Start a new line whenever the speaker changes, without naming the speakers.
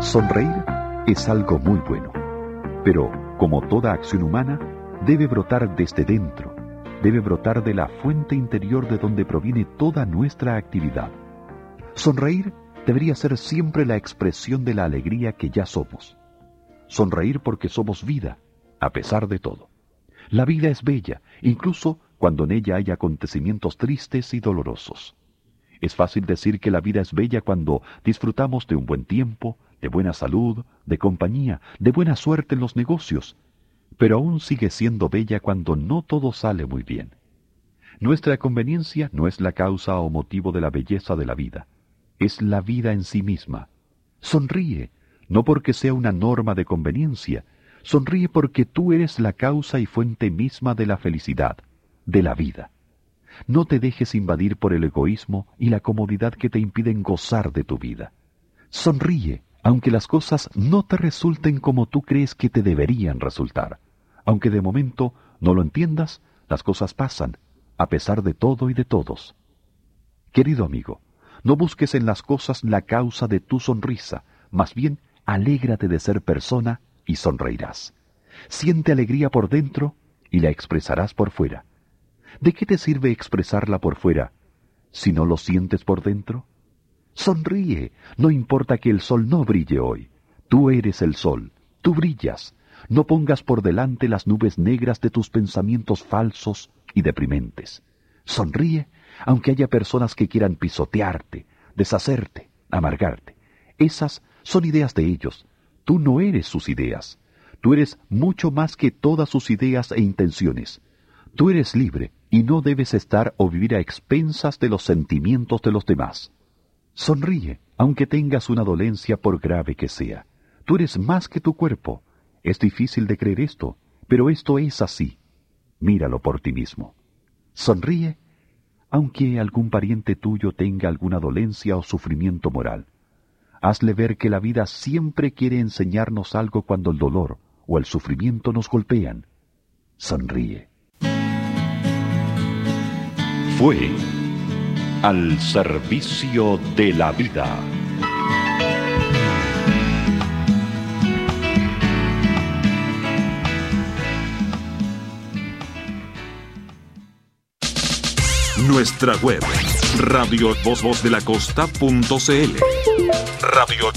Sonreír es algo muy bueno, pero, como toda acción humana, debe brotar desde dentro, debe brotar de la fuente interior de donde proviene toda nuestra actividad. Sonreír debería ser siempre la expresión de la alegría que ya somos. Sonreír porque somos vida, a pesar de todo. La vida es bella, incluso cuando en ella hay acontecimientos tristes y dolorosos. Es fácil decir que la vida es bella cuando disfrutamos de un buen tiempo, de buena salud, de compañía, de buena suerte en los negocios, pero aún sigue siendo bella cuando no todo sale muy bien. Nuestra conveniencia no es la causa o motivo de la belleza de la vida, es la vida en sí misma. Sonríe, no porque sea una norma de conveniencia, sonríe porque tú eres la causa y fuente misma de la felicidad, de la vida. No te dejes invadir por el egoísmo y la comodidad que te impiden gozar de tu vida. Sonríe, aunque las cosas no te resulten como tú crees que te deberían resultar. Aunque de momento no lo entiendas, las cosas pasan, a pesar de todo y de todos. Querido amigo, no busques en las cosas la causa de tu sonrisa, más bien alégrate de ser persona y sonreirás. Siente alegría por dentro y la expresarás por fuera. ¿De qué te sirve expresarla por fuera si no lo sientes por dentro? Sonríe, no importa que el sol no brille hoy. Tú eres el sol, tú brillas. No pongas por delante las nubes negras de tus pensamientos falsos y deprimentes. Sonríe, aunque haya personas que quieran pisotearte, deshacerte, amargarte. Esas son ideas de ellos. Tú no eres sus ideas. Tú eres mucho más que todas sus ideas e intenciones. Tú eres libre y no debes estar o vivir a expensas de los sentimientos de los demás. Sonríe, aunque tengas una dolencia por grave que sea. Tú eres más que tu cuerpo. Es difícil de creer esto, pero esto es así. Míralo por ti mismo. Sonríe, aunque algún pariente tuyo tenga alguna dolencia o sufrimiento moral. Hazle ver que la vida siempre quiere enseñarnos algo cuando el dolor o el sufrimiento nos golpean. Sonríe. Fue al servicio de la vida.
Nuestra web, radiovozvozDeLaCosta.cl. Radio